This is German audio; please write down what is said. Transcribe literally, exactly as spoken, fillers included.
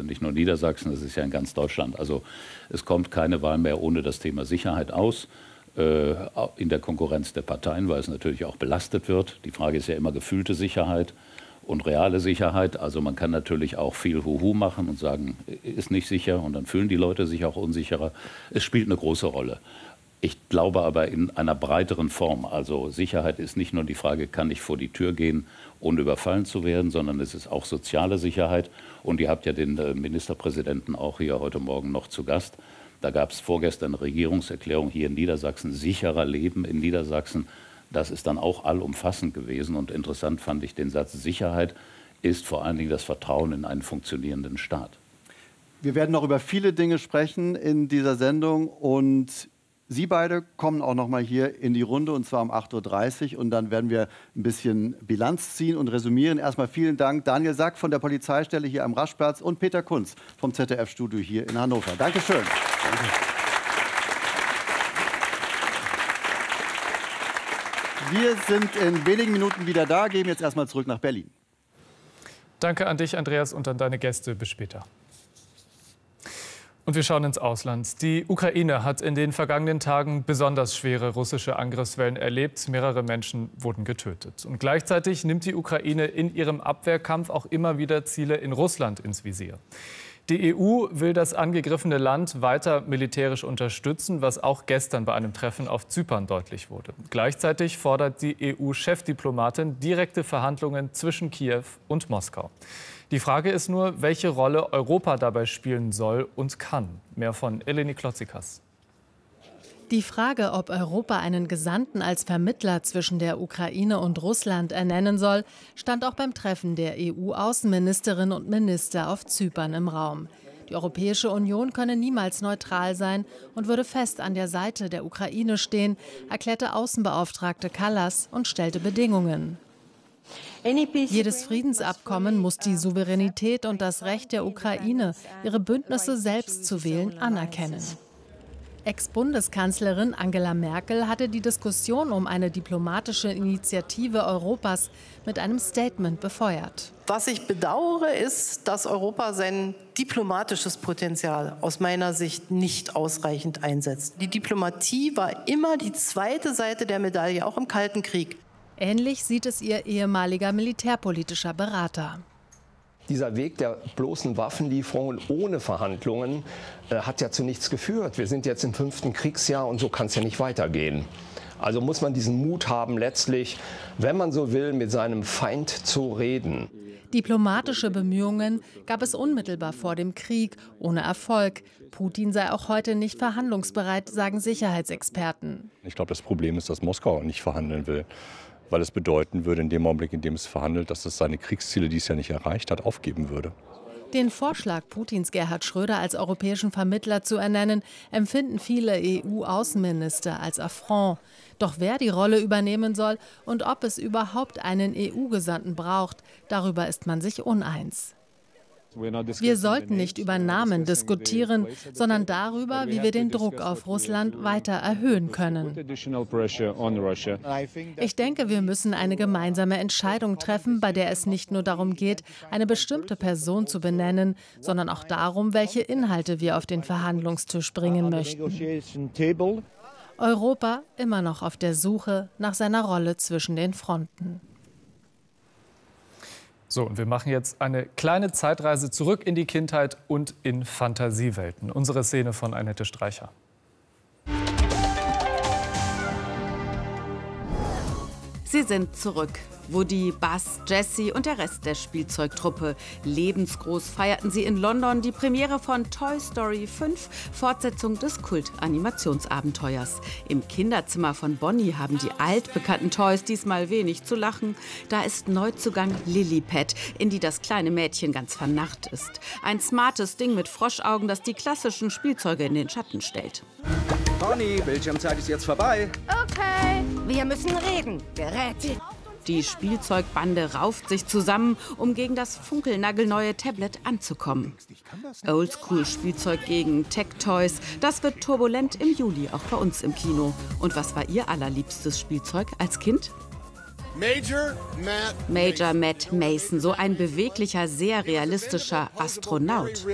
nicht nur Niedersachsen, das ist ja in ganz Deutschland. Also es kommt keine Wahl mehr ohne das Thema Sicherheit aus, äh, in der Konkurrenz der Parteien, weil es natürlich auch belastet wird. Die Frage ist ja immer gefühlte Sicherheit und reale Sicherheit. Also man kann natürlich auch viel Huhu machen und sagen, ist nicht sicher, und dann fühlen die Leute sich auch unsicherer. Es spielt eine große Rolle. Ich glaube aber in einer breiteren Form. Also Sicherheit ist nicht nur die Frage, kann ich vor die Tür gehen, ohne überfallen zu werden, sondern es ist auch soziale Sicherheit. Und ihr habt ja den Ministerpräsidenten auch hier heute Morgen noch zu Gast. Da gab es vorgestern eine Regierungserklärung hier in Niedersachsen, sicherer Leben in Niedersachsen. Das ist dann auch allumfassend gewesen. Und interessant fand ich den Satz, Sicherheit ist vor allen Dingen das Vertrauen in einen funktionierenden Staat. Wir werden noch über viele Dinge sprechen in dieser Sendung, und Sie beide kommen auch noch mal hier in die Runde, und zwar um acht Uhr dreißig. Und dann werden wir ein bisschen Bilanz ziehen und resümieren. Erstmal vielen Dank Daniel Sack von der Polizeistelle hier am Raschplatz und Peter Kunz vom Z D F-Studio hier in Hannover. Dankeschön. Danke. Wir sind in wenigen Minuten wieder da, gehen jetzt erstmal zurück nach Berlin. Danke an dich, Andreas, und an deine Gäste. Bis später. Und wir schauen ins Ausland. Die Ukraine hat in den vergangenen Tagen besonders schwere russische Angriffswellen erlebt. Mehrere Menschen wurden getötet. Und gleichzeitig nimmt die Ukraine in ihrem Abwehrkampf auch immer wieder Ziele in Russland ins Visier. Die E U will das angegriffene Land weiter militärisch unterstützen, was auch gestern bei einem Treffen auf Zypern deutlich wurde. Gleichzeitig fordert die E U-Chefdiplomatin direkte Verhandlungen zwischen Kiew und Moskau. Die Frage ist nur, welche Rolle Europa dabei spielen soll und kann. Mehr von Eleni Klotzikas. Die Frage, ob Europa einen Gesandten als Vermittler zwischen der Ukraine und Russland ernennen soll, stand auch beim Treffen der E U-Außenministerinnen und Minister auf Zypern im Raum. Die Europäische Union könne niemals neutral sein und würde fest an der Seite der Ukraine stehen, erklärte Außenbeauftragte Kallas und stellte Bedingungen. Jedes Friedensabkommen muss die Souveränität und das Recht der Ukraine, ihre Bündnisse selbst zu wählen, anerkennen. Ex-Bundeskanzlerin Angela Merkel hatte die Diskussion um eine diplomatische Initiative Europas mit einem Statement befeuert. Was ich bedauere, ist, dass Europa sein diplomatisches Potenzial aus meiner Sicht nicht ausreichend einsetzt. Die Diplomatie war immer die zweite Seite der Medaille, auch im Kalten Krieg. Ähnlich sieht es ihr ehemaliger militärpolitischer Berater. Dieser Weg der bloßen Waffenlieferungen ohne Verhandlungen äh, hat ja zu nichts geführt. Wir sind jetzt im fünften Kriegsjahr und so kann es ja nicht weitergehen. Also muss man diesen Mut haben, letztlich, wenn man so will, mit seinem Feind zu reden. Diplomatische Bemühungen gab es unmittelbar vor dem Krieg, ohne Erfolg. Putin sei auch heute nicht verhandlungsbereit, sagen Sicherheitsexperten. Ich glaube, das Problem ist, dass Moskau nicht verhandeln will, weil es bedeuten würde, in dem Augenblick, in dem es verhandelt, dass es seine Kriegsziele, die es ja nicht erreicht hat, aufgeben würde. Den Vorschlag, Putins Gerhard Schröder als europäischen Vermittler zu ernennen, empfinden viele E U-Außenminister als Affront. Doch wer die Rolle übernehmen soll und ob es überhaupt einen E U-Gesandten braucht, darüber ist man sich uneins. Wir sollten nicht über Namen diskutieren, sondern darüber, wie wir den Druck auf Russland weiter erhöhen können. Ich denke, wir müssen eine gemeinsame Entscheidung treffen, bei der es nicht nur darum geht, eine bestimmte Person zu benennen, sondern auch darum, welche Inhalte wir auf den Verhandlungstisch bringen möchten. Europa immer noch auf der Suche nach seiner Rolle zwischen den Fronten. So, und wir machen jetzt eine kleine Zeitreise zurück in die Kindheit und in Fantasiewelten. Unsere Szene von Annette Streicher. Sie sind zurück. Woody, Buzz, Jessie und der Rest der Spielzeugtruppe. Lebensgroß feierten sie in London die Premiere von Toy Story fünf, Fortsetzung des Kult-Animationsabenteuers. Im Kinderzimmer von Bonnie haben die altbekannten Toys diesmal wenig zu lachen. Da ist Neuzugang Lilliput, in die das kleine Mädchen ganz vernarrt ist. Ein smartes Ding mit Froschaugen, das die klassischen Spielzeuge in den Schatten stellt. Bonnie, Bildschirmzeit ist jetzt vorbei. Okay, wir müssen reden. Geräte. Die Spielzeugbande rauft sich zusammen, um gegen das funkelnagelneue Tablet anzukommen. Oldschool-Spielzeug gegen Tech-Toys, das wird turbulent im Juli auch bei uns im Kino. Und was war Ihr allerliebstes Spielzeug als Kind? Major Matt Major Matt Mason, so ein beweglicher, sehr realistischer Astronaut.